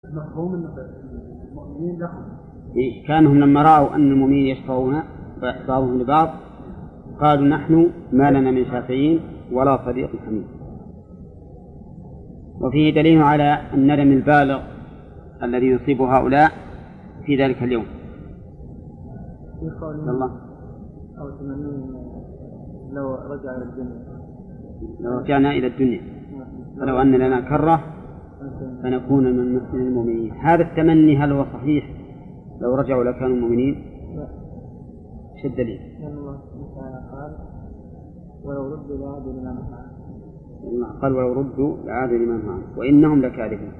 مفهوم أن المؤمنين لهم كانهم لما رأوا أن المؤمنين يشفعون بعضهم لبعض قالوا نحن ما لنا من شافعين ولا صديق حميد. وفيه دليل على الندم البالغ الذي يصيب هؤلاء في ذلك اليوم. الله أو تمنين لو رجع إلى الدنيا، لو رجعنا إلى الدنيا فلو أن لنا كرة فنكون من المؤمنين. هذا التمني هل هو صحيح لو رجعوا لكانوا مؤمنين؟ شو الدليل؟ الله قال ولو ردوا لعادوا لما معهم. قال ولو ردوا لعادوا لما معهم وإنهم لكاذبون.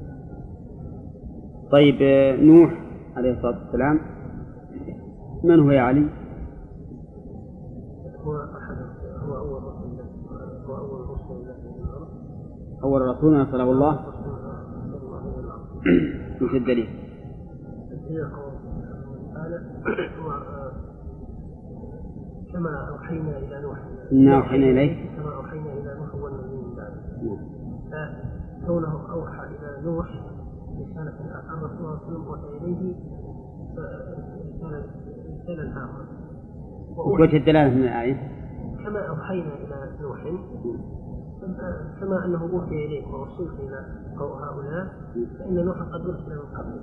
طيب نوح عليه الصلاة والسلام من هو يا علي؟ هو أول رسول الله أول رسول أرسله الله. وش الدليل؟ كما أوحينا إلى نوح إنا أوحينا إليك كما أوحينا إلى نوح والنبيين من بعده. فكونه أوحى إلى نوح رسالة الرسول صلى الله عليه وسلم أوحى إليه رسالة عامة. وجه الدلالة من الآية كما أوحينا إلى نوح كما أنه أوحي إليه ورسول إلى هؤلاء فإن نوح قد أرسل من قبل.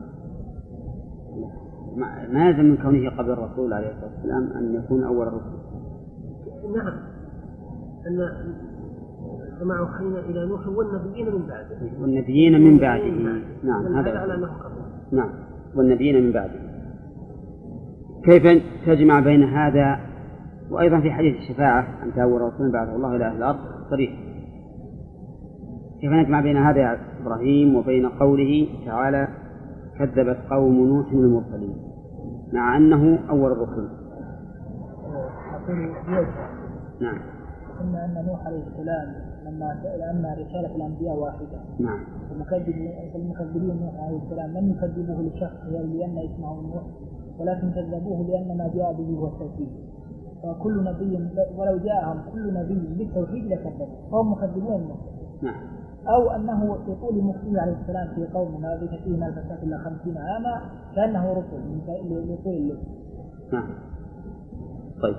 ما يلزم من كونه قبل الرسول عليه الصلاة والسلام أن يكون أول الرسل. نعم أن كما أوحينا إلى نوح والنبيين من بعده. والنبيين من بعده. نعم هذا على أنه قبل. نعم والنبيين من بعده. كيف تجمع بين هذا وأيضا في حديث الشفاعة أنت أول رسول بعثه الله إلى أهل الأرض صريح؟ كيف نجمع بين هذا يا إبراهيم وبين قوله تعالى كذبت قوم نوح المرسلين مع أنه أول الرسل؟ نعم. أن نوح عليه السلام لما رسالة الأنبياء واحدة. نعم. المكذبين نوح عليه السلام لم يكذبوه لشخصه لأن اسمه نوح ولكن كذبوه لأن ما جاء به هو التوحيد. فكل نبي ولو جاءهم كل نبي بالتوحيد لكذبوا فهم مكذبون نوح. نعم. أو أنه يقول المخزي عليه السلام في قومنا بكثير الفتاة إلا 50 عاما كأنه رسل لطول الليل. نعم. طيب.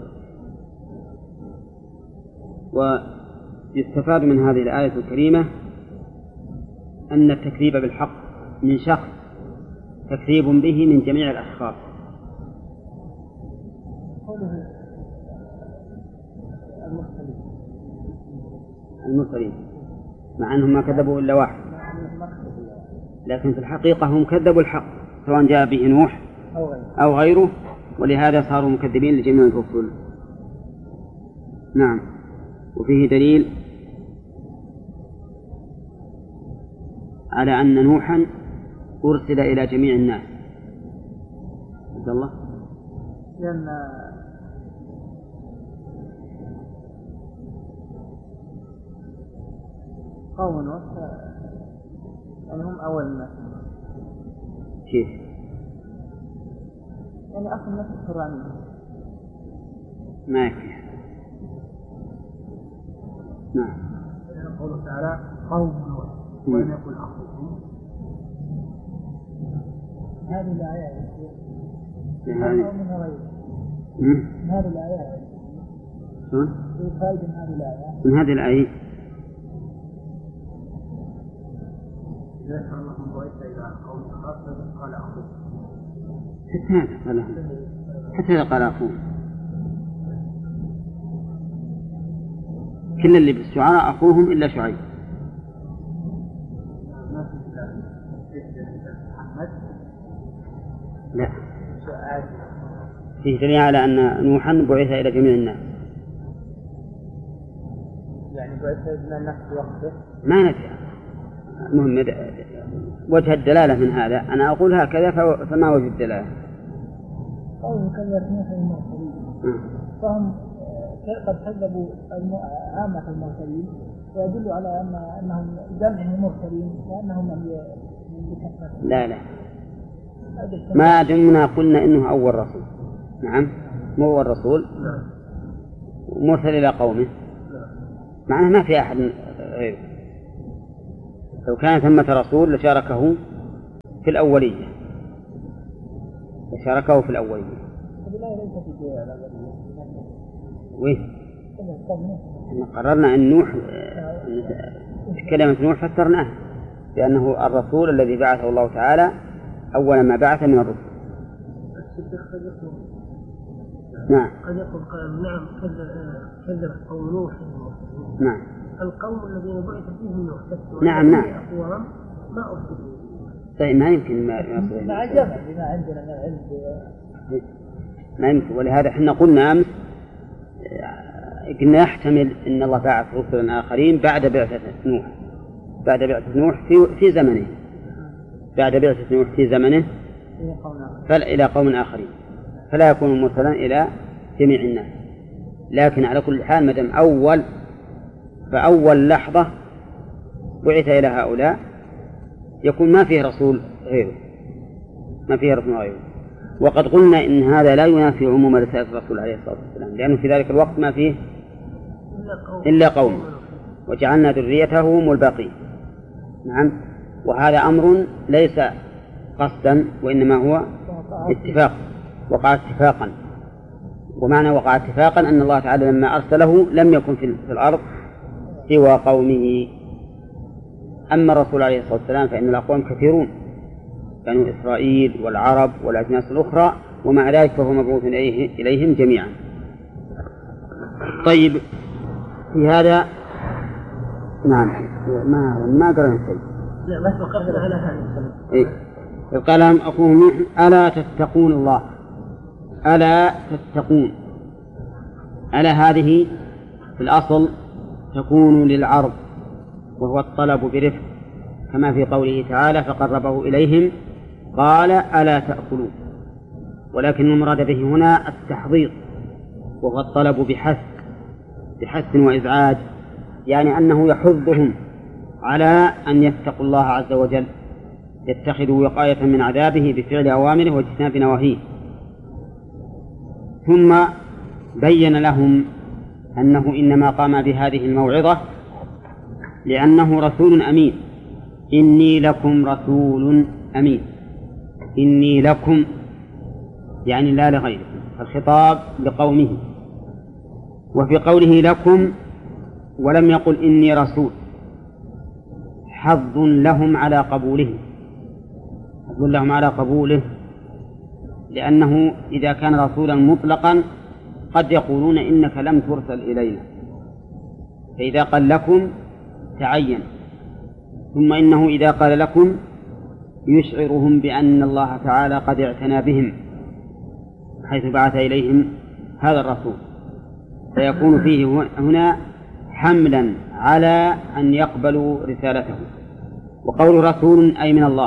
ويستفاد من هذه الآية الكريمة أن التكذيب بالحق من شخص تكذيب به من جميع الأشخاص. المرسلين مع أنهم ما كذبوا إلا واحد لكن في الحقيقة هم كذبوا الحق سواء جاء به نوح أو غيره ولهذا صاروا مكذبين لجميع الرسل. نعم. وفيه دليل على أن نوحا أرسل إلى جميع الناس. عبد الله لأن قوم نوح يعني هم أول الناس. كيف؟ يعني أصل الناس القرآنية ما يكفي. نعم. قوله تعالى قوم نوح ولم يكن أخوهم. هذه الآيات من هذه الآيات من هذه الآيات ذكر الله من بعث إلى قوم خاصة قال أخوه. حتى هذا قال أخوه. كل اللي بالشعراء أخوهم إلا شعيب. لا. فيه دليل على أن نوحا بعث إلى جميع الناس. يعني بعث إلى الناس في وقته. ما ندري. المهم وجه الدلالة من هذا أنا أقول هكذا فما وجه الدلالة؟ قوله كذبت نوح المرسلين فهم قد كذبوا عامة المرسلين ويدل على أنهم جمعهم مرسلين وأنهم من بكثرة. لا ما دمنا قلنا إنه أول رسول. نعم مو أول رسول مرسل إلى قومه معناه ما في أحد غيره. لو كان ثمة رسول لشاركه في الأولية، فشاركه في الأولية. وين؟ قررنا أن نوح كلمة نوح فسرناه بأنه الرسول الذي بعثه الله تعالى أول ما بعث من الرسل. نعم. قد يقول نعم كذب قوم نوح. نعم. القوم الذين بعث فيهم نوح. نعم. أقوام ما أرسلوا. طيب ما يمكن ما مع جمع بما عندنا من العلم. ما يمكن، ولهذا احنا قلنا أمس قلنا يحتمل أن الله بعث رسلا آخرين بعد بعثة نوح، بعد بعثة نوح في زمنه، بعد بعثة نوح في زمنه إلى قوم آخرين، فلا يكون مرسلا إلى جميع الناس. لكن على كل حال مدام فأول لحظة بعث إلى هؤلاء يكون ما فيه رسول غيره، ما فيه رسول غيره. وقد قلنا إن هذا لا ينافي عموم رسالة الرسول عليه الصلاة والسلام، لأنه في ذلك الوقت ما فيه إلا قوم وجعلنا ذريته هم الباقين. نعم. وهذا أمر ليس قصدا وإنما هو اتفاق، وقع اتفاقا. ومعنى وقع اتفاقا أن الله تعالى لما أرسله لم يكن في الأرض سوى قومه. أما الرسول عليه الصلاة والسلام فإن الأقوام كثيرون، بنو إسرائيل والعرب والأجناس الأخرى، ومع ذلك فهو مبعوث إليهم جميعا. طيب في هذا نعم ما قرأنا شيء. لا بس وقفنا على هذا. إيه. قال أخوهم نوح ألا تتقون الله، ألا تتقون. ألا هذه في الأصل تكون للعرض وهو الطلب برفق، كما في قوله تعالى فقربه إليهم قال ألا تأكلون. ولكن المراد به هنا التحضيض وهو الطلب بحث وإزعاج، يعني أنه يحضهم على أن يتقوا الله عز وجل، يتخذوا وقاية من عذابه بفعل أوامره واجتناب نواهيه. ثم بين لهم أنه إنما قام بهذه الموعظة لأنه رسول أمين. إني لكم رسول أمين، إني لكم يعني لا لغيركم، الخطاب لقومه. وفي قوله لكم ولم يقل إني رسول حظ لهم على قبوله، حظ لهم على قبوله، لأنه إذا كان رسولا مطلقا قد يقولون إنك لم ترسل إلينا، فإذا قال لكم تعين. ثم إنه إذا قال لكم يشعرهم بأن الله تعالى قد اعتنى بهم حيث بعث إليهم هذا الرسول، فيكون فيه هنا حملا على أن يقبلوا رسالته. وقول رسول أي من الله،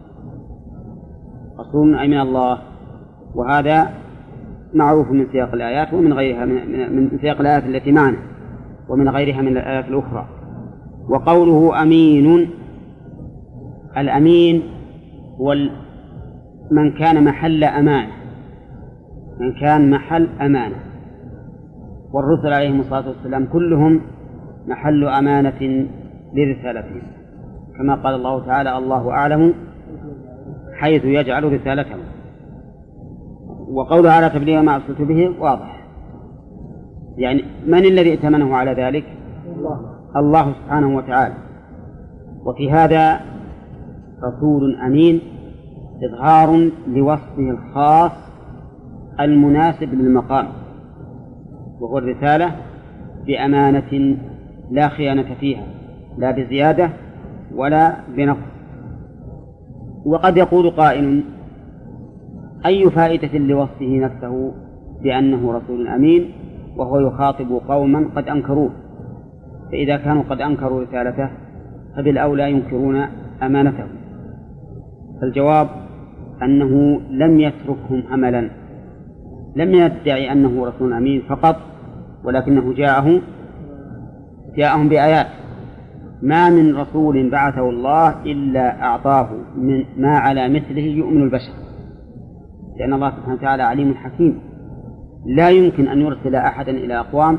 رسول أي من الله، وهذا معروف من سياق الآيات ومن غيرها من سياق الآيات التي معنا ومن غيرها من الآيات الأخرى. وقوله أمين، الأمين هو من كان محل أمانة، من كان محل أمانة، والرسل عليهم الصلاة والسلام كلهم محل أمانة لرسالتهم، كما قال الله تعالى الله أعلم حيث يجعل رسالته. وقوله على تبليغ ما أرسلت به واضح، يعني من الذي ائتمنه على ذلك؟ الله سبحانه وتعالى. وفي هذا رسول أمين إظهار لوصفه الخاص المناسب للمقام، وهو الرسالة بأمانة لا خيانة فيها، لا بزيادة ولا بنقص. وقد يقول قائل أي فائدة لوصفه نفسه بأنه رسول أمين وهو يخاطب قوما قد أنكروه؟ فإذا كانوا قد أنكروا رسالته فبالأولى ينكرون أمانته. فالجواب أنه لم يتركهم هملا، لم يدعي أنه رسول أمين فقط، ولكنه جاءهم بآيات. ما من رسول بعثه الله إلا أعطاه من ما على مثله يؤمن البشر، لأن الله سبحانه وتعالى عليم حكيم، لا يمكن أن يرسل أحدا إلى أقوام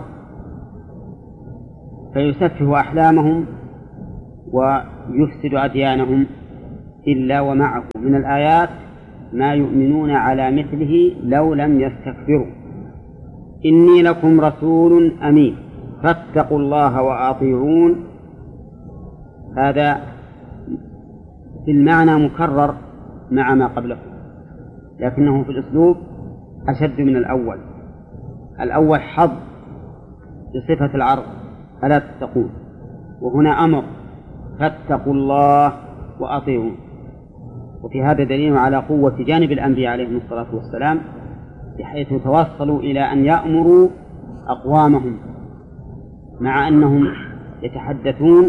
فيسفه أحلامهم ويفسد أديانهم إلا ومعه من الآيات ما يؤمنون على مثله لو لم يستكبروا. إني لكم رسول أمين فاتقوا الله وأطيعون. هذا في المعنى مكرر مع ما قبله، لكنه في الأسلوب أشد من الأول. الأول حظ بصفة العرض ألا تتقون، وهنا أمر فاتقوا الله وأطيعون. وفي هذا دليل على قوة جانب الأنبياء عليهم الصلاة والسلام، بحيث توصلوا إلى أن يأمروا أقوامهم مع أنهم يتحدثون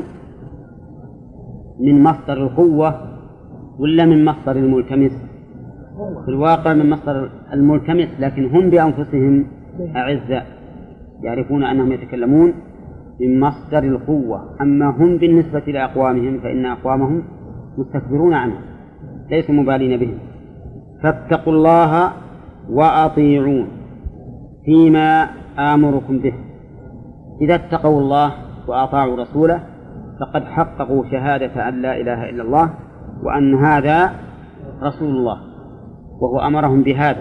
من مصدر القوة ولا من مصدر الملتمس. في الواقع من مصدر الملتمس، لكن هم بأنفسهم أعزاء يعرفون أنهم يتكلمون من مصدر القوة. أما هم بالنسبة لأقوامهم فإن أقوامهم مستكبرون عنهم ليسوا مبالين بهم. فاتقوا الله وأطيعون فيما آمركم به. إذا اتقوا الله وأطاعوا رسوله فقد حققوا شهادة أن لا إله إلا الله وأن هذا رسول الله، وهو أمرهم بهذا.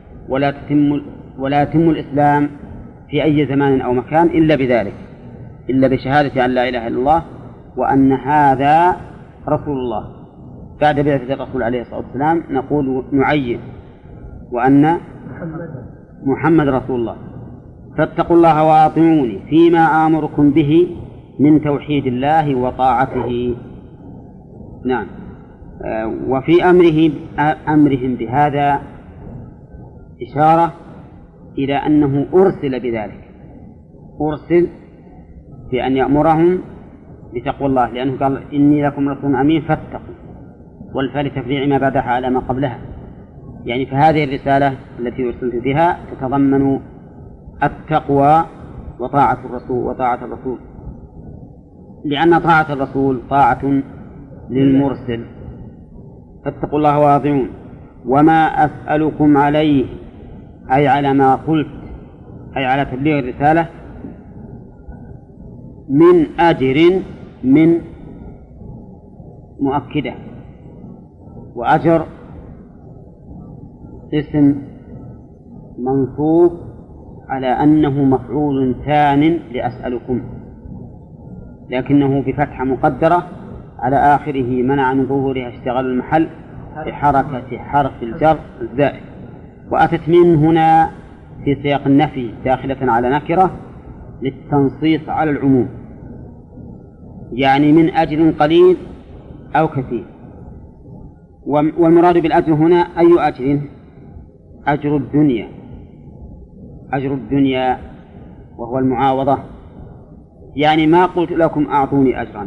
ولا يتم الإسلام في أي زمان أو مكان إلا بذلك، إلا بشهادة أن لا إله إلا الله وأن هذا رسول الله. بعد بعثة الرسول عليه الصلاة والسلام نقول نعين وأن محمد رسول الله. فاتقوا الله وأطيعوني فيما آمركم به من توحيد الله وطاعته. نعم. وفي أمرهم بهذا إشارة إلى أنه أرسل بذلك، أرسل بأن يأمرهم بتقوى الله، لأنه قال إني لكم رسول أمين فاتقوا، والفاء لتفريع ما بعدها على ما قبلها. يعني فهذه الرسالة التي أرسلت بها تتضمن التقوى وطاعة الرسول، لأن طاعة الرسول طاعة للمرسل. فاتقوا الله وأطيعون. وما أسألكم عليه أي على ما قلت، أي على تبليغ الرسالة، من أجر، من مؤكدة، وأجر اسم منصوب على أنه مفعول ثان لأسألكم، لكنه بفتحة مقدرة على آخره منع من ظهورها اشتغال المحل بحركة حرف الجر الزائد. وأتت من هنا في سياق النفي داخلة على نكرة للتنصيص على العموم، يعني من أجر قليل أو كثير. والمراد بالأجر هنا أي أجر؟ أجر الدنيا، أجر الدنيا وهو المعاوضة. يعني ما قلت لكم أعطوني أجرا،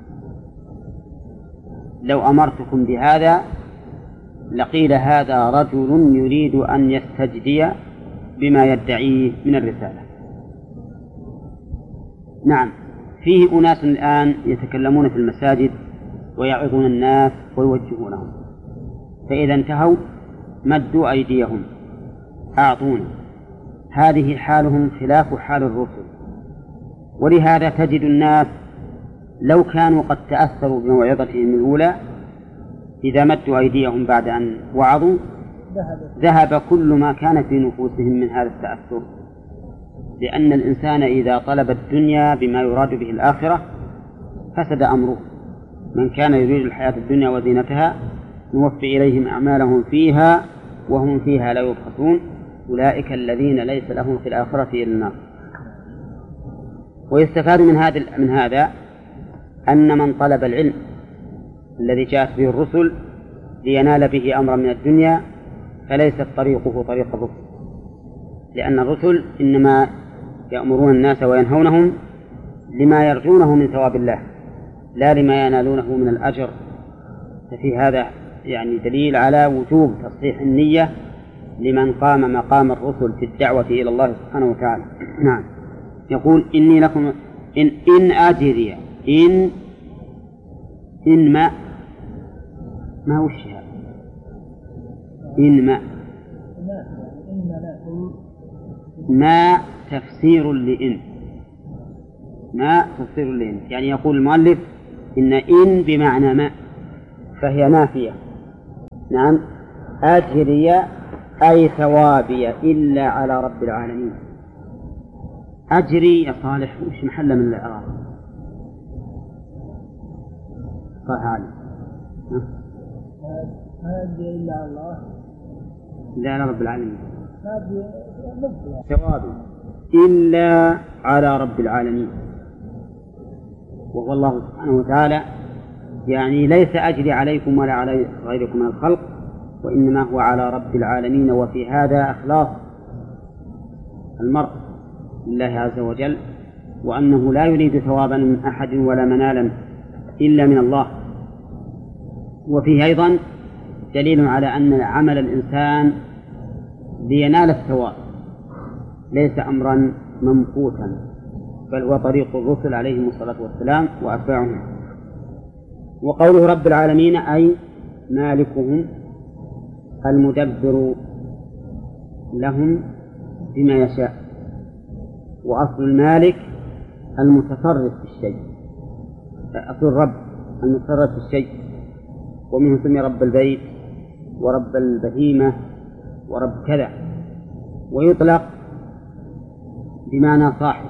لو أمرتكم بهذا لقيل هذا رجل يريد أن يستجدي بما يدعيه من الرسالة. نعم، فيه أناس الآن يتكلمون في المساجد ويعظون الناس ويوجهونهم، فإذا انتهوا مدوا أيديهم أعطونا. هذه حالهم خلاف حال الرسل، ولهذا تجد الناس لو كانوا قد تأثروا بموعظتهم الأولى إذا مدوا أيديهم بعد أن وعظوا ذهب كل ما كان في نفوسهم من هذا التأثر، لأن الإنسان إذا طلب الدنيا بما يراد به الآخرة فسد أمره. من كان يريد الحياة الدنيا وزينتها نوفي إليهم أعمالهم فيها وهم فيها لا يبخسون أولئك الذين ليس لهم في الآخرة إلا النار. ويستفاد من هذا أن من طلب العلم الذي جاءت به الرسل لينال به أمرا من الدنيا فليست طريقه طريق الرسل، لأن الرسل إنما يأمرون الناس وينهونهم لما يرجونه من ثواب الله لا لما ينالونه من الأجر. ففي هذا يعني دليل على وجوب تصحيح النية لمن قام مقام الرسل في الدعوة إلى الله سبحانه وتعالى. نعم. يقول إني لكم إن أجري إن ما هو الشهادة؟ إن ما تفسير لإن، ما تفسير لإن، يعني يقول المؤلف إن بمعنى ما، فهي نافية. نعم، أجري أي ثوابي إلا على رب العالمين. أجري يا صالح وش محل من الإعراب؟ صالح علي ما أجري إلا على الله، إلا على رب العالمين. ثوابي إلا على رب العالمين، وهو الله سبحانه وتعالى. يعني ليس أجري عليكم ولا على غيركم من الخلق، وإنما هو على رب العالمين. وفي هذا إخلاص المرء لله عز وجل، وأنه لا يريد ثوابا من أحد ولا منالا إلا من الله. وفيه أيضا دليل على أن عمل الإنسان لينال الثواب ليس أمرا ممقوتا، بل هو طريق الرسل عليهم الصلاة والسلام وأتباعهم. وقوله رب العالمين أي مالكهم المدبر لهم بما يشاء، وأصل المالك المتصرف في الشيء، أصل الرب المتصرف في الشيء، ومنه سمي رب البيت ورب البهيمة ورب كذا، ويطلق بمعنى صاحب،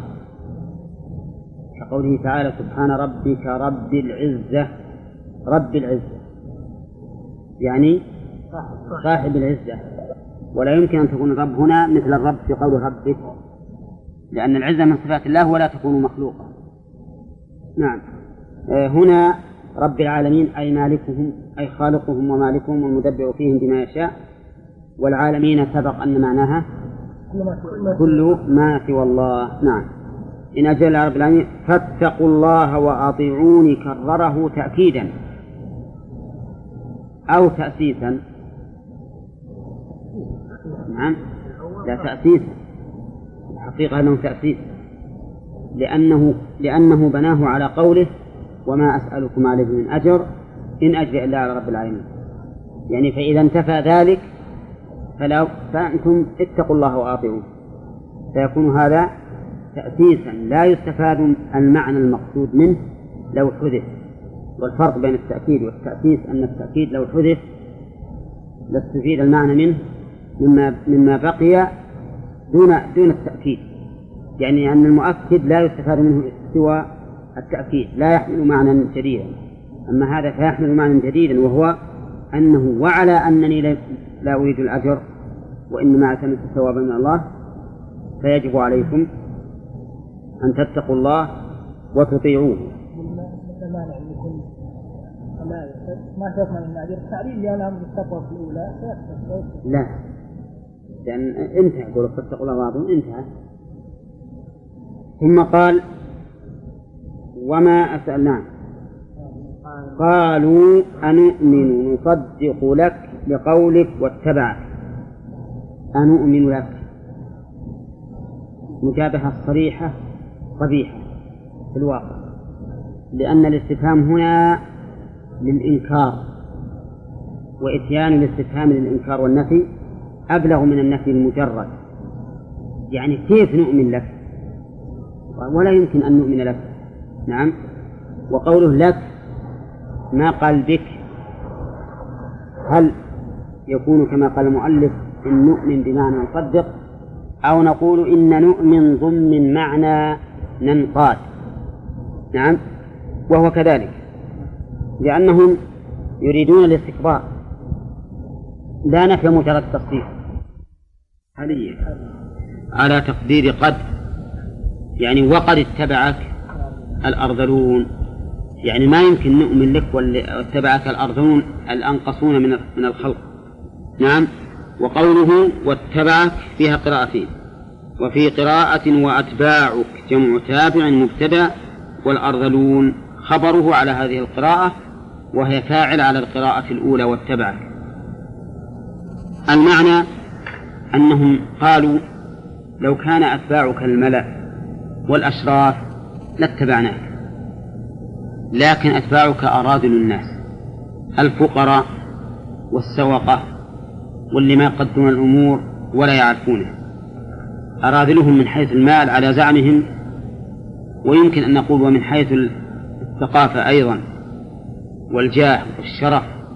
كقوله تعالى سبحان ربك رب العزة. رب العزة يعني صاحب العزة، ولا يمكن أن تكون الرب هنا مثل الرب في قول ربك، لأن العزة من صفات الله ولا تكون مخلوقة. نعم، هنا رب العالمين أي مالكهم أي خالقهم ومالكهم والمدبر فيهم بما يشاء. والعالمين سبق أن معناها كل ما سوى الله. نعم، إن أجل رب العالمين فاتقوا الله وأطيعوني كرره تأكيدا أو تأسيسا. نعم، لا تأسيسا، الحقيقة أنه تأسيس، لأنه بناه على قوله وما أسألكم عليه من أجر إن أجري إلا على رب العالمين. يعني فإذا انتفى ذلك فأنتم اتقوا الله وأطيعوه، فيكون هذا تأسيسا لا يستفاد المعنى المقصود منه لو حذف. والفرق بين التأكيد والتأسيس أن التأكيد لو حذف لاستفيد المعنى منه مما بقي دون التأكيد. يعني أن المؤكد لا يستفاد منه سوى التأكيد، لا يحمل معنى جديدا. أما هذا فيحمل معنى جديدا، وهو أنه وعلى أنني لا أريد الأجر وإنما أعتمد الثواب من الله، فيجب عليكم أن تتقوا الله وتطيعوه. ما تضمن النادر التعليل لأن أمر التقوى في الأولى لا، لأن انتهى يقول فاتقوا الله بعضهم انتهى. ثم قال وما أسألنا قالوا أنؤمن نصدق لك لقولك واتبعك. أنؤمن لك مجابهة صريحة قبيحة في الواقع، لأن الاستفهام هنا للإنكار، وإتيان الاستفهام للإنكار والنفي أبلغ من النفي المجرد. يعني كيف نؤمن لك؟ ولا يمكن أن نؤمن لك. نعم، وقوله لك ما قال بك، هل يكون كما قال المؤلف إن نؤمن بمعنى نصدق، أو نقول إن نؤمن ضمن معنى ننقاد؟ نعم، وهو كذلك، لأنهم يريدون الاستكبار لا نفي مجرد تصديق. على تقدير قد، يعني وقد اتبعك الأرذلون، يعني ما يمكن نؤمن لك واتبعك الأرذلون الأنقصون من الخلق. نعم، وقوله واتبعك فيها قراءتين، وفي قراءة وأتباعك جمع تابع مبتدأ، والأرذلون خبره على هذه القراءة، وهي فاعل على القراءة الأولى واتبعك. المعنى أنهم قالوا لو كان أتباعك الملأ والأشراف لاتبعناك، لكن أتباعك أراذل الناس، الفقراء والسوقة واللي ما يقدرون الأمور ولا يعرفونه، أراذلهم من حيث المال على زعمهم، ويمكن أن نقول ومن حيث الثقافة أيضا والجاه والشرف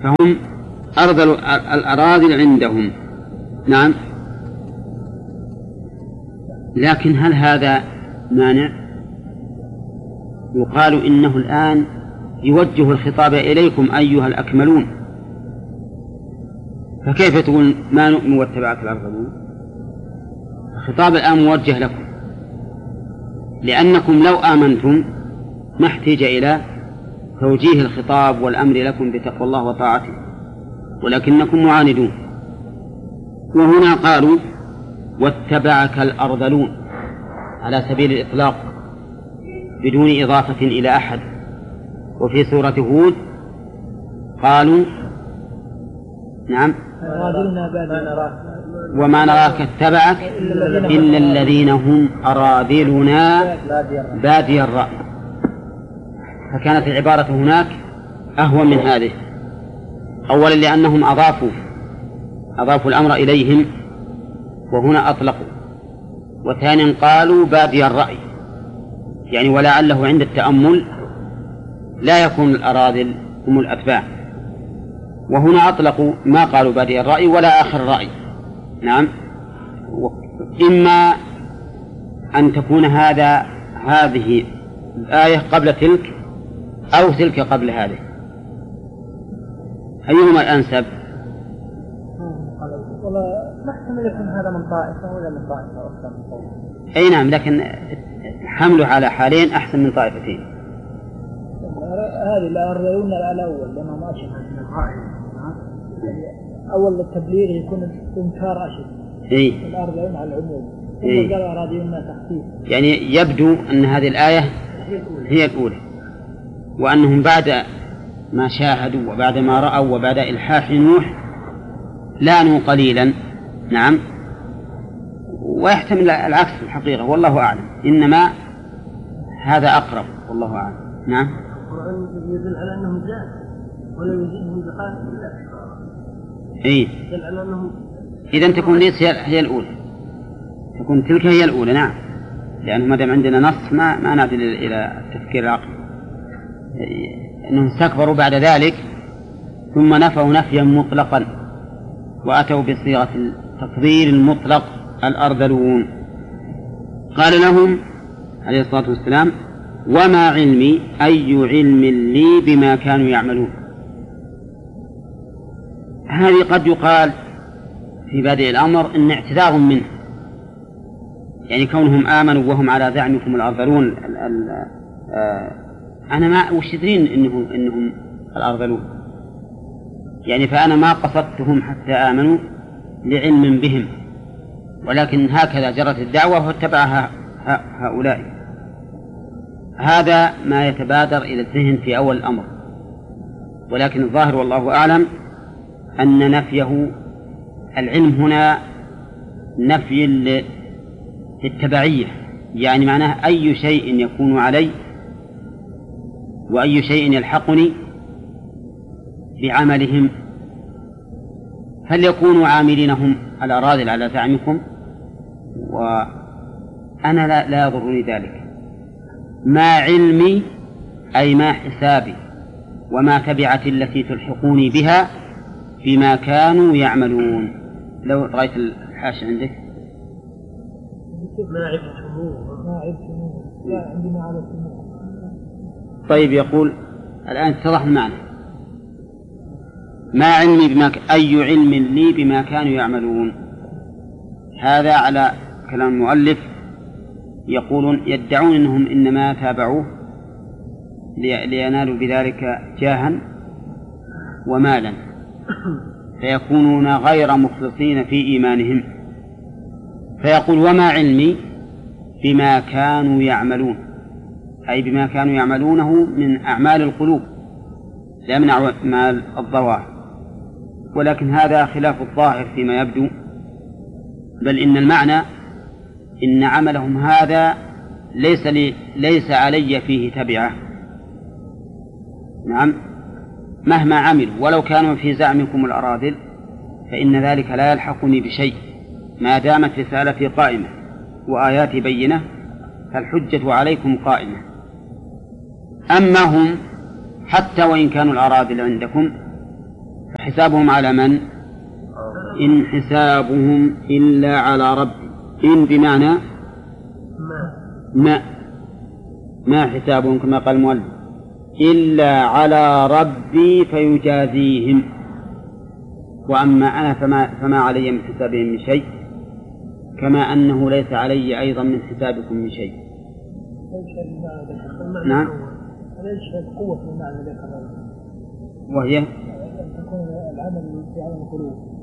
فهم أرذل الأراذل عندهم. نعم. لكن هل هذا مانع؟ يقال إنه الآن يوجه الخطاب إليكم أيها الأكملون، فكيف تقول ما نؤمن واتبعك الأرذلون؟ الخطاب الآن موجه لكم، لأنكم لو آمنتم ما احتاج إلى توجيه الخطاب والأمر لكم بتقوى الله وطاعته، ولكنكم معاندون. وهنا قالوا واتبعك الأرذلون على سبيل الإطلاق بدون إضافة إلى أحد. وفي سورة هود قالوا نعم وما نراك اتبعك إلا الذين هم أراذلنا بادي الرأي، فكانت العبارة هناك أهون من هذه. أولا لأنهم أضافوا الأمر إليهم وهنا أطلقوا، وثانيا قالوا بادي الرأي، يعني ولعله عند التأمل لا يكون الأراذل هم الأتباع، وهنا أطلقوا ما قالوا بادي الرأي ولا آخر الرأي. نعم. إما أن تكون هذه الآية قبل تلك أو تلك قبل هذه، أيهما الأنسب؟ والله محتمل يكون هذا من طائفة ولا من طائفة أكثر من طائفة. أي نعم، لكن حمله على حالين أحسن من طائفتين. هذه الأرذلون الأول لما ما أشبه من الرأي. أول التبليغ يكون إنكار أشد. الأرذلون على العموم. ثم قال أراذلون تخفيف. يعني يبدو أن هذه الآية هي الأولى، وأنهم بعد ما شاهدوا وبعد ما رأوا وبعد إلحاح نوح لانوا قليلا. نعم. ويحتمل العكس في الحقيقة والله أعلم، إنما هذا أقرب والله أعلم. نعم. القرآن يدل على أنهم زاد ولا يزيدهم بقال لا. يدل على أنهم إذن تكون ليس هي الأولى، تكون تلك هي الأولى. نعم، لأنه ما دام عندنا نص ما نعدل إلى التفكير العقلي. أنهم استكبروا بعد ذلك ثم نفوا نفيا مطلقا وأتوا بصيغة التفضيل المطلق الأرذلون. قال لهم عليه الصلاة والسلام وما علمي أي علم لي بما كانوا يعملون. هذه قد يقال في بادئ الأمر إن اعتذار منه، يعني كونهم آمنوا وهم على زعمكم الأرذلون. أنا ما وش يدرين إنهم الأرذلون، يعني فأنا ما قصدتهم حتى آمنوا لعلم بهم، ولكن هكذا جرت الدعوة واتبعها هؤلاء. هذا ما يتبادر إلى الذهن في أول الأمر، ولكن الظاهر والله أعلم أن نفيه العلم هنا نفي التبعية، يعني معناه أي شيء يكون علي وأي شيء يلحقني بعملهم فليكونوا عاملينهم الأراذل على زعمكم، وأنا لا يضرني ذلك. ما علمي أي ما حسابي وما تبعتي التي تلحقوني بها بما كانوا يعملون. لو رأيت الحاشة عندك ما عرفتموه لا عندي ما عرفتموه. طيب، يقول الآن اتضح المعنى. ما علمي أي علم لي بما كانوا يعملون. هذا على كلام المؤلف، يقولون يدعون أنهم إنما تابعوه لينالوا بذلك جاها ومالا، فيكونون غير مخلصين في إيمانهم. فيقول وما علمي بما كانوا يعملون، أي بما كانوا يعملونه من أعمال القلوب لا من أعمال الظواهر، ولكن هذا خلاف الظاهر فيما يبدو، بل إن المعنى إن عملهم هذا ليس علي فيه تبعة. نعم، مهما عملوا ولو كانوا في زعمكم الأراذل فإن ذلك لا يلحقني بشيء ما دامت رسالتي قائمة وآياتي بينة، فالحجة عليكم قائمة. أما هم حتى وإن كانوا الأراذل عندكم فحسابهم على من؟ إن حسابهم إلا على ربي. إن بمعنى ما حسابهم كما قال المؤلف إلا على ربي فيجازيهم، وأما أنا فما علي من حسابهم من شيء، كما أنه ليس علي أيضا من حسابكم من شيء. نعم. ليش قوة المعنى ذكر وهي أن تكون العمل في عالم القلوب.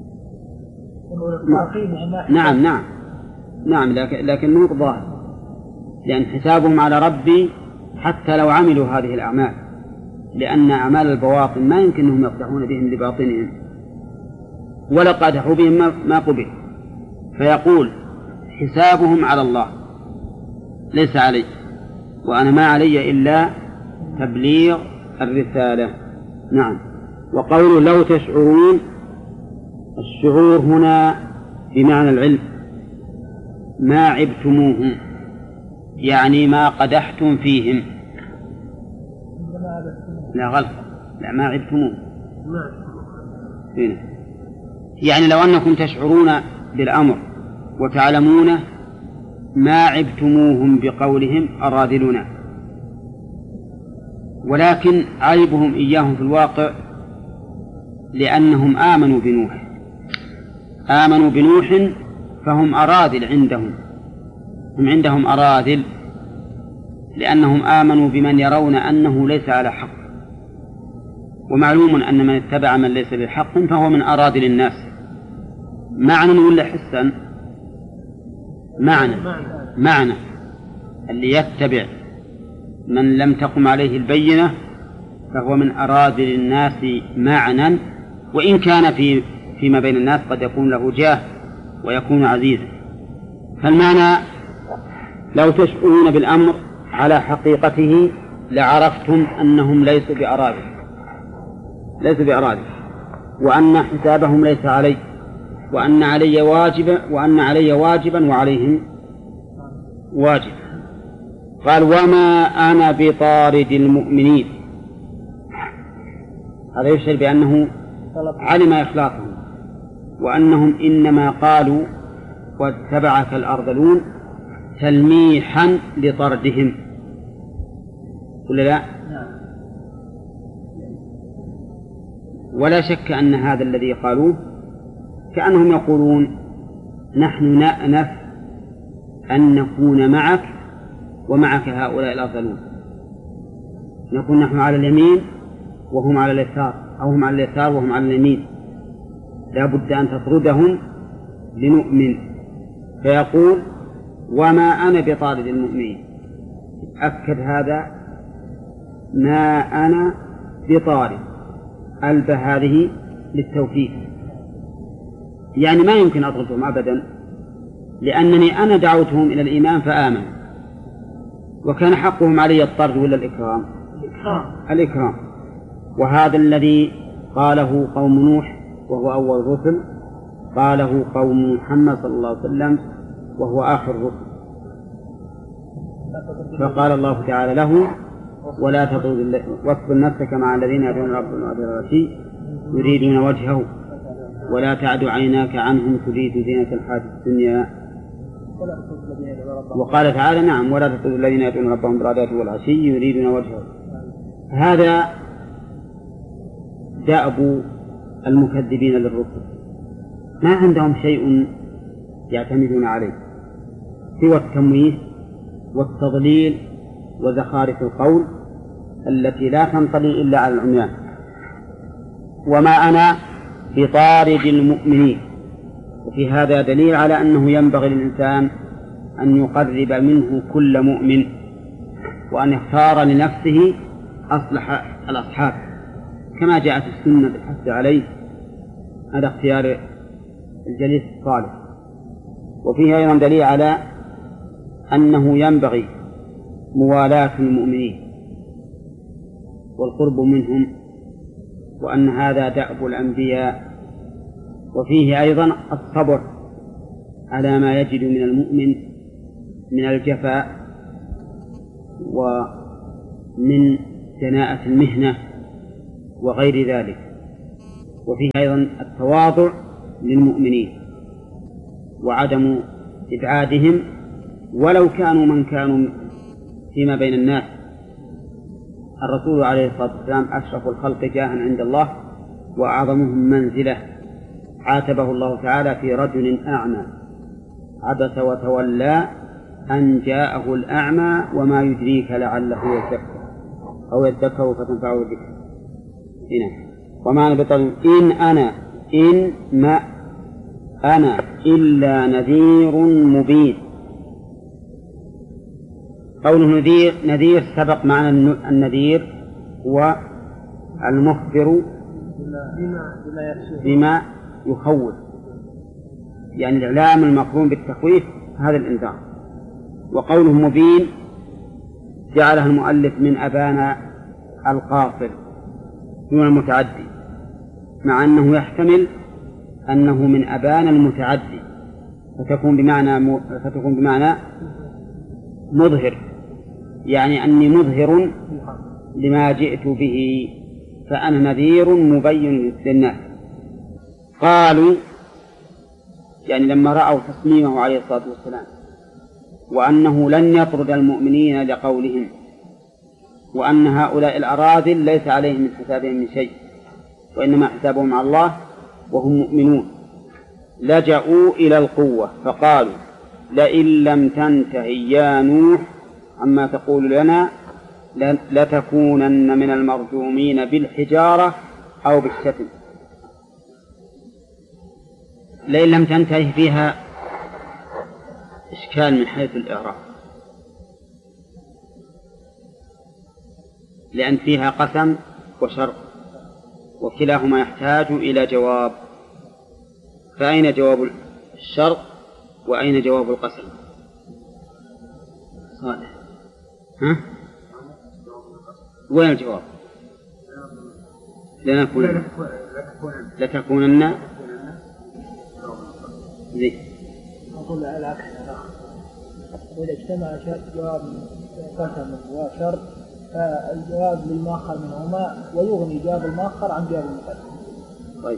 نعم لكن مو ظاهر، لأن حسابهم على ربي حتى لو عملوا هذه الأعمال، لأن أعمال البواطن ما يمكن أنهم يقدحون بهم لباطنهم، ولا قادحوا بهم ما قبل. فيقول حسابهم على الله ليس علي، وأنا ما علي إلا تبليغ الرسالة. نعم. وقول لو تشعرون، الشعور هنا بمعنى العلم، ما عبتموهم يعني ما قدحتم فيهم. لا غلط، لا ما عبتموهم يعني لو أنكم تشعرون بالأمر وتعلمونه ما عبتموهم بقولهم الراذلون، ولكن عيبهم إياهم في الواقع لأنهم آمنوا بنوح فهم أراذل عندهم، هم عندهم أراذل لأنهم آمنوا بمن يرون أنه ليس على حق، ومعلوم أن من اتبع من ليس بالحق فهو من أراذل الناس. معنى ولا حسا؟ معنى اللي يتبع من لم تقم عليه البينة فهو من أراذل الناس معنى، وإن كان فيما بين الناس قد يكون له جاه ويكون عزيزا. فالمعنى لو تشعرون بالأمر على حقيقته لعرفتم أنهم ليسوا بأراذل، وأن حسابهم ليس علي، وأن علي واجبا وعليهم واجب. قال وما أنا بطارد المؤمنين، هذا يشعر بأنه علم إخلاصهم، وأنهم إنما قالوا واتبعك الأرذلون تلميحا لطردهم، ولا لا؟ ولا شك أن هذا الذي قالوه كأنهم يقولون نحن نأنف أن نكون معك ومعك هؤلاء الأرذلون، نكون نحن على اليمين وهم على اليسار، أو هم على اليسار وهم على اليمين، لا بد أن تطردهم لنؤمن. فيقول وما أنا بطارد المؤمنين، أكد هذا ما أنا بطارد، ألب هذه للتوكيد، يعني ما يمكن أطردهم أبدا، لأنني أنا دعوتهم إلى الإيمان فآمنوا، وكان حقهم علي الطرد ولا الإكرام. وهذا الذي قاله قوم نوح وهو أول الرسل، قاله قوم محمد صلى الله عليه وسلم وهو آخر الرسل. فقال الله تعالى له ولا تطرد واصبر نفسك مع الذين يدعون ربهم بالغداة يريدون وجهه ولا تعد عيناك عنهم تريد زينة الحياة الدنيا. وقال تعالى نعم ولا تطرد الذين يدعون ربهم بالغداة والعشي يريدون وجهه. هذا دأب المكذبين للرسل، ما عندهم شيء يعتمدون عليه سوى التمويه والتضليل وزخارف القول التي لا تنطلي إلا على العميان. وما أنا بطارد المؤمنين، وفي هذا دليل على أنه ينبغي للإنسان أن يقرب منه كل مؤمن، وأن يختار لنفسه أصلح الأصحاب كما جاءت السنة بالحث عليه، هذا اختيار الجليس الصالح. وفيه أيضا دليل على أنه ينبغي موالاة المؤمنين والقرب منهم، وأن هذا دأب الأنبياء. وفيه أيضا الصبر على ما يجد من المؤمن من الجفاء ومن دناءة المهنة وغير ذلك. وفيه أيضا التواضع للمؤمنين وعدم إبعادهم ولو كانوا من كانوا فيما بين الناس. الرسول عليه الصلاة والسلام أشرف الخلق جاها عند الله وأعظمهم منزلة، عاتبه الله تعالى في رجل أعمى عبس وتولى أن جاءه الأعمى وما يدريك لعله يذكر أو يذكر فتنفعه الذكر. هنا ومعنى بطل إن ما أنا إلا نذير مبين. قوله نذير سبق معنى النذير هو المخبر بما يخوف، يعني الإعلام المقرون بالتخويف هذا الإنذار. وقوله مبين جعلها المؤلف من أبان القاصر دون المتعدي، مع أنه يحتمل أنه من أبان المتعدي فتكون بمعنى مظهر، يعني أني مظهر لما جئت به فأنا نذير مبين للناس. قالوا يعني لما رأوا تصميمه عليه الصلاة والسلام وأنه لن يطرد المؤمنين لقولهم وأن هؤلاء الأراذل ليس عليهم من حسابهم من شيء وإنما حسابهم على الله وهم مؤمنون، لجأوا إلى القوة فقالوا لئن لم تنتهي يا نوح عما تقول لنا لتكونن من المرجومين بالحجارة أو بالشتم. لئن لم تنتهي فيها إشكال من حيث الإعراب، لأن فيها قسم وشرط وكلاهما يحتاج إلى جواب، فأين جواب الشرط وأين جواب القسم؟ صالح وين الجواب؟ لتكونن زي أقول العكس، إذا اجتمع جواب قسم وشرط فالجواب للمؤخر منهما ويغني جواب المؤخر عن جواب المقدم. طيب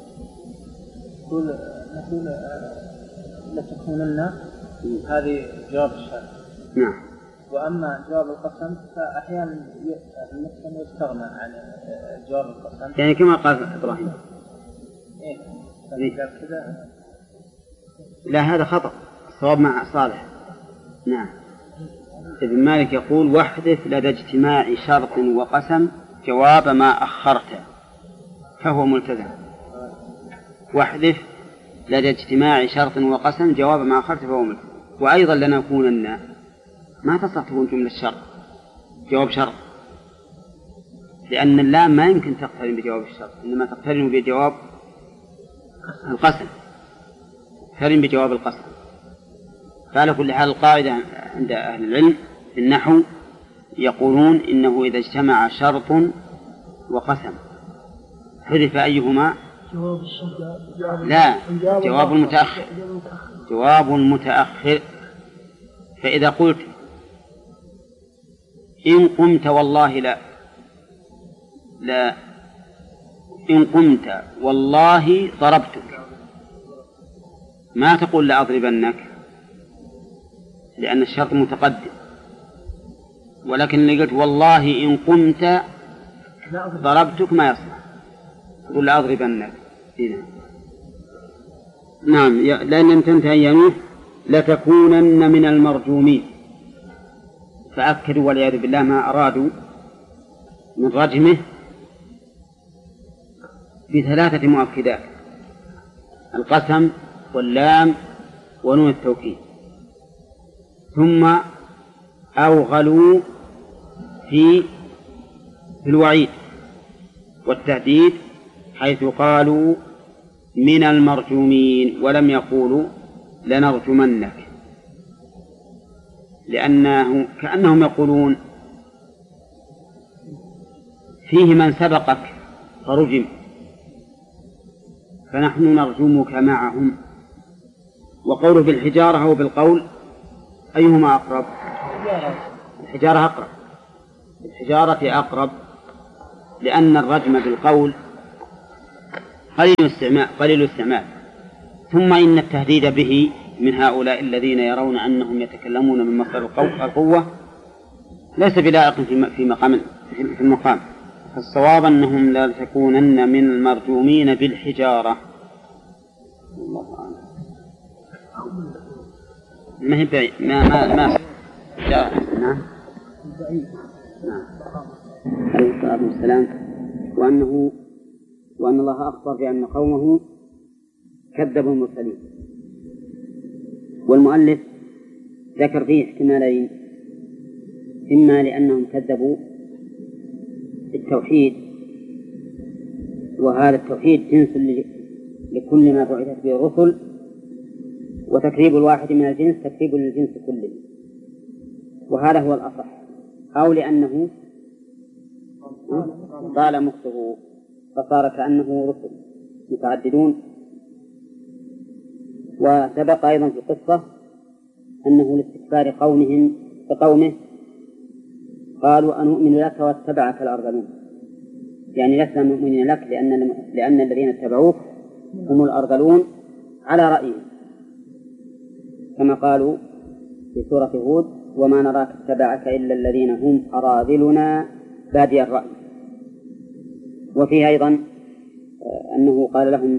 نقول لتكونن هذه جواب الشرط. نعم. وأما جواب القسم فأحيانا المقسم يستغنى عن جواب القسم، يعني كما قال إبراهيم. كذا. لا هذا خطأ، الصواب مع صالح. نعم. ابن مالك يقول واحدث لدى اجتماع شرط وقسم جواب ما أخرته فهو ملتزم. واحدث لدى اجتماع شرط وقسم جواب ما أخرته فهو ملتزم. وأيضا لنكونن ما تصح تكون جملة شرط جواب شرط، لأن اللام ما يمكن تقترن بجواب الشرط، إنما تقترن بجواب القسم، تقترن بجواب القسم. فعلى كل حال القاعدة عند أهل العلم في النحو يقولون إنه إذا اجتمع شرط وقسم حذف أيهما؟ لا، جواب المتأخر. جواب المتأخر. فإذا قلت إن قمت والله لا إن قمت والله ضربتك، ما تقول لأضربنك لأن الشرط متقدم، ولكن اللي قلت والله إن قمت ضربتك ما يصلح، تقول لأضربنك. نعم. لأن لم تنتهي يا نوح لتكونن من المرجومين، فأكدوا والعياذ بالله ما أرادوا من رجمه بثلاثة مؤكدات: القسم واللام ونون التوكيد. ثم أوغلوا في الوعيد والتهديد حيث قالوا من المرجومين ولم يقولوا لنرجمنك، لأنه كأنهم يقولون فيه من سبقك فرجم فنحن نرجمك معهم. وقوله بالحجارة أو بالقول أيهما أقرب؟ الحجارة أقرب. الحجارة أقرب، لأن الرجم بالقول قليل الاستعمال. ثم إن التهديد به من هؤلاء الذين يرون أنهم يتكلمون من مصدر القوة ليس بلائق في المقام. فالصواب أنهم لا تكونن من المرجومين بالحجارة. الله أعلم. ما هي بعيد ما نعم. عليه الصلاة والسلام. وأن الله أخبر بأن قومه كذبوا المرسلين. والمؤلف ذكر فيه احتمالين: إما لأنهم كذبوا التوحيد، وهذا التوحيد جنس لكل ما بعثت به الرسل، وتكذيب الواحد من الجنس تكذيب للجنس كله، وهذا هو الأصح. أو لأنه طال مكثه فصار كأنه رسل متعددون. وسبق أيضا في القصة أنه لاستكبار قومه قالوا أنؤمن لك واتبعك الأرذلون، يعني لسنا مؤمنين لك لأن الذين اتبعوك هم الأرذلون على رأيهم، كما قالوا في سورة هود: وما نراك اتبعك إلا الذين هم أراذلنا بادي الرأي. وفيه أيضا أنه قال لهم: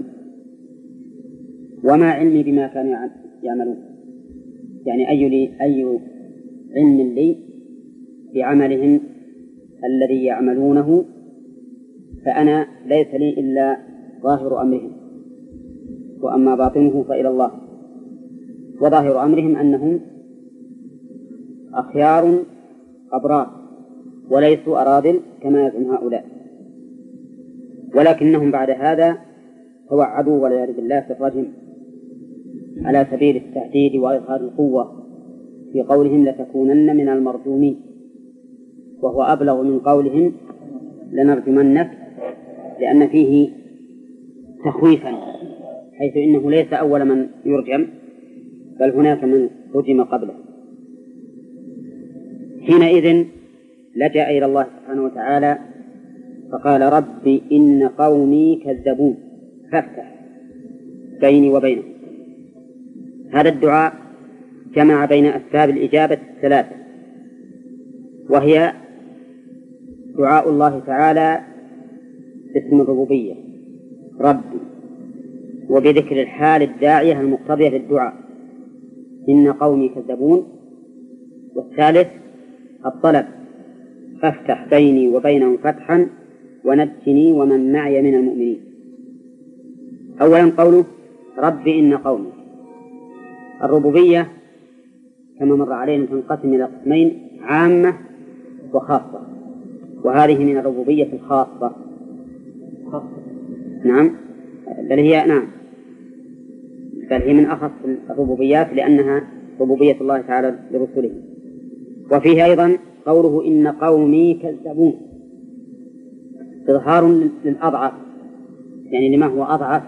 وما علمي بما كانوا يعملون، يعني أي علم لي بعملهم الذي يعملونه، فأنا ليس لي إلا ظاهر أمرهم، وأما باطنه فإلى الله. وظاهر أمرهم أنهم أخيار أبرار وليسوا أراذل كما يزعم هؤلاء، ولكنهم بعد هذا توعدوا والعياذ بالله بإخراجهم على سبيل التهديد وإظهار القوة في قولهم: لتكونن من المرجومين، وهو أبلغ من قولهم لنرجمنك، لأن فيه تخويفا، حيث إنه ليس أول من يرجم بل هناك من رجم قبله. حينئذ لجأ إلى الله سبحانه وتعالى فقال: ربي إن قومي كذبون فافتح بيني وبينهم. هذا الدعاء جمع بين أسباب الإجابة الثلاثة، وهي دعاء الله تعالى باسم الربوبية ربي، وبذكر الحال الداعية المقتضية للدعاء إن قومي كذبون، والثالث الطلب فافتح بيني وبينهم فتحا ونجني ومن معي من المؤمنين. أولا قوله ربي إن قومي. الربوبية كما مر علينا تنقسم إلى قسمين: عامة وخاصة، وهذه من الربوبية الخاصة. نعم، بل هي من أخص الربوبيات، لأنها ربوبية الله تعالى لرسله. وفيه أيضا قوله إن قومي كذبون، إظهار للأضعف، يعني لما هو أضعف،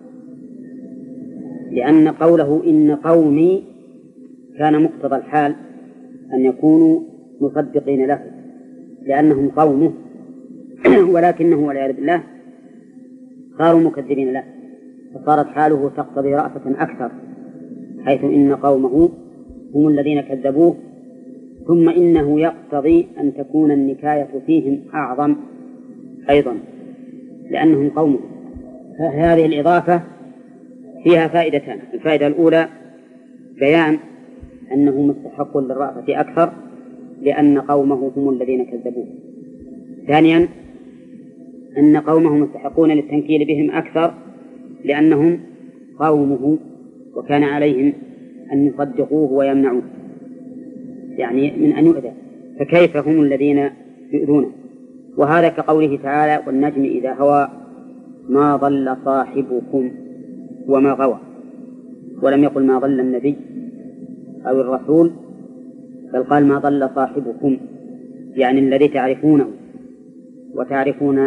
لأن قوله إن قومي كان مقتضى الحال أن يكونوا مصدقين له لأنهم قومه، ولكنه والعياذ بالله صاروا مكذبين له، فصارت حاله تقتضي رأفة أكثر، حيث إن قومه هم الذين كذبوه. ثم إنه يقتضي أن تكون النكاية فيهم أعظم أيضا لأنهم قومه. هذه الإضافة فيها فائدتان: الفائدة الأولى بيان أنه مستحق للرأفة أكثر لأن قومه هم الذين كذبوه. ثانيا أن قومه مستحقون للتنكيل بهم أكثر لأنهم قومه وكان عليهم أن يصدقوه ويمنعوه، يعني من أن يؤذى، فكيف هم الذين يؤذونه. وهذا كقوله تعالى: والنجم إذا هوى ما ضل صاحبكم وما غوى، ولم يقل ما ضل النبي أو الرسول، بل قال ما ضل صاحبكم، يعني الذي تعرفونه وتعرفون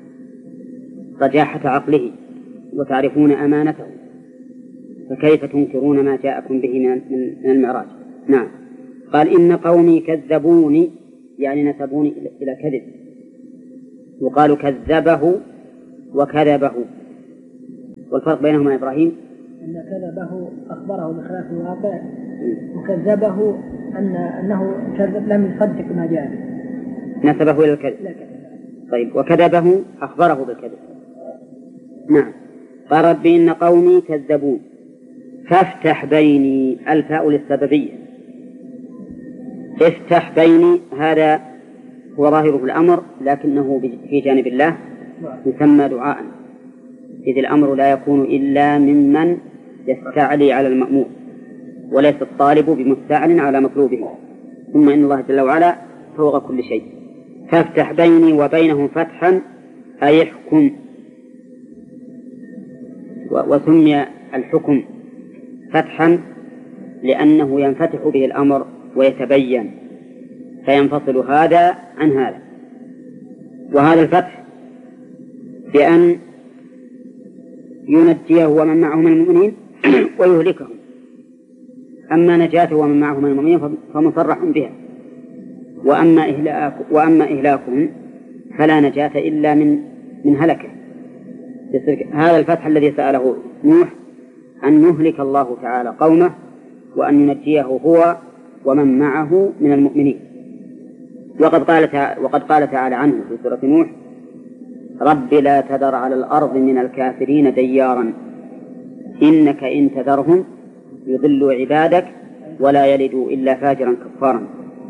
رجاحة عقله وتعرفون أمانته، فكيف تنكرون ما جاءكم به من المعراج. نعم. قال إن قومي كذبوني، يعني نسبوني إلى كذب، وقالوا كذبه وكذبه، والفرق بينهما إبراهيم أن كذبه أخبره بخلاف الواقع، وكذبه أنه لم يصدق ما جاء به، نسبه إلى الكذب. طيب، وكذبه أخبره بالكذب. نعم. قال رب إن قومي كذبون فافتح بيني، الفاء للسببية، افتح بيني هذا هو ظاهره الأمر، لكنه في جانب الله يسمى دعاء، إذ الأمر لا يكون إلا ممن يستعلي على المأمور، وليس الطالب بمستعل على مطلوبه، ثم إن الله جل وعلا فوق كل شيء. فافتح بيني وبينهم فتحا أي احكم، وسمي الحكم فتحا لأنه ينفتح به الأمر ويتبين، فينفصل هذا عن هذا. وهذا الفتح بأن ينجيه ومن معه من المؤمنين ويهلكهم، أما نجاته ومن معه من المؤمنين فمصرح بها، وأما إهلاكهم فلا نجاة إلا من هلكه. هذا الفتح الذي سأله نوح أن يهلك الله تعالى قومه وأن ينجيه هو ومن معه من المؤمنين. وقد قال تعالى عنه في سورة نوح رب لا تذر على الأرض من الكافرين ديارا إنك إن تذرهم يضلوا عبادك ولا يلدوا إلا فاجرا كفارا.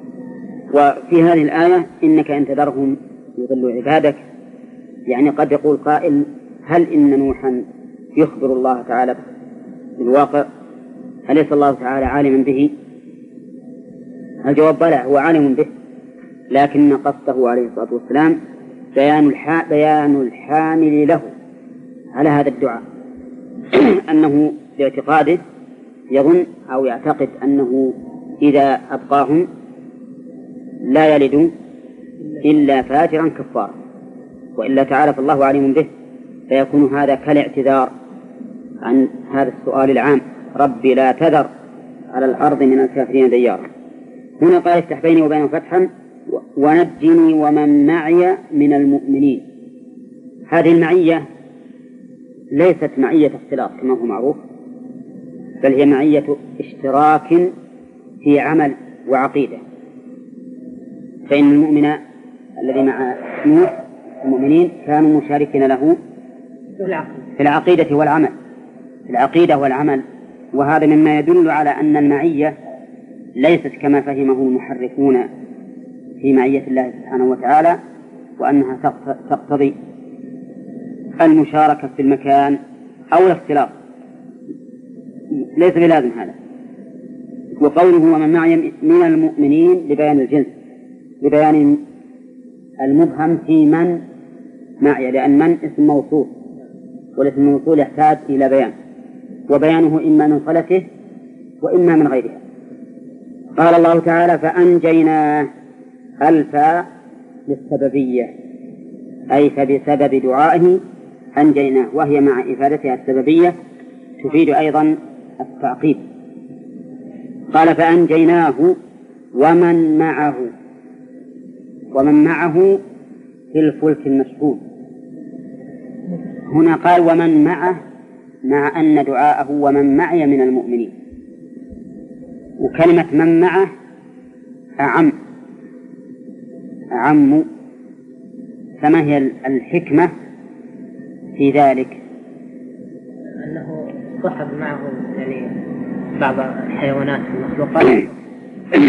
وفي هذه الآية إنك إن تذرهم يضلوا عبادك، يعني قد يقول قائل هل إن نوحا يخبر الله تعالى بالواقع؟ أليس الله تعالى عالما به؟ الجواب بلى، هو عالم به، لكن قصده عليه الصلاة والسلام بيان الحامل له على هذا الدعاء أنه باعتقاده يظن أو يعتقد أنه إذا أبقاهم لا يلد إلا فاجرا كفارا، وإلا تعالى فالله عليم به، فيكون هذا كالاعتذار عن هذا السؤال العام ربي لا تذر على الأرض من الكافرين ديارا. هنا قال افتح بيني وبينهم فتحا ونجني ومن معي من المؤمنين. هذه المعية ليست معية اختلاط كما هو معروف، بل هي معية اشتراك في عمل وعقيدة، فإن المؤمن الذي مع نوح المؤمنين كانوا مشاركين له في العقيدة والعمل، في العقيدة والعمل. وهذا مما يدل على أن المعية ليست كما فهمه المحرفون في معية الله سبحانه وتعالى، وأنها تقتضي المشاركة في المكان أو الاختلاط، ليس بلازم هذا. وقوله ومن معي من المؤمنين لبيان الجنس، لبيان المبهم في من معي، لأن من اسم موصول، والاسم الموصول يحتاج إلى بيان، وبيانه إما من صلته وإما من غيرها. قال الله تعالى فأنجيناه، الفاء للسببية، أي فبسبب دعائه أنجيناه، وهي مع إفادتها السببية تفيد أيضا التعقيب. قال فأنجيناه ومن معه في الفلك المشحون. هنا قال ومن معه، مع أن دعاءه ومن معي من المؤمنين، وكلمة من معه أعم. فما هي الحكمة في ذلك؟ أنه صحب معه يعني بعض الحيوانات المخلوقات